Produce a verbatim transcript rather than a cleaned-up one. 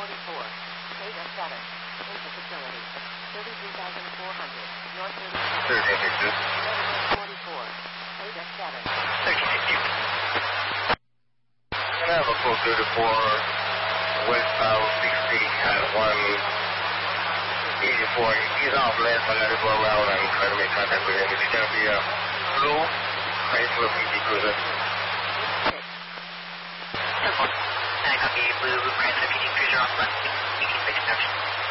forty-four. Eight F seven. Into facility. thirty-three thousand four hundred. North thirty-four. thirteen sixty. forty-four. Eight F seven. thirteen sixty. Can I have a full thirty-four westbound sixty at one eighty-four. He's off last. I got to go around and try to make contact with him. Is he going to be a blue Chrysler P T Cruiser? I copy blue Chrysler P T Cruiser off left. eighteen six instruction.